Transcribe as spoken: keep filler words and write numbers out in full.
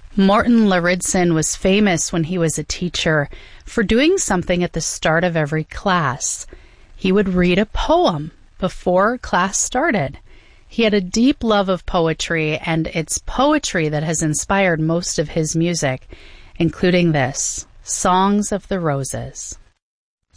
Morton Lauridsen was famous when he was a teacher for doing something at the start of every class. He would read a poem before class started. He had a deep love of poetry, and it's poetry that has inspired most of his music, including this, Songs of the Roses.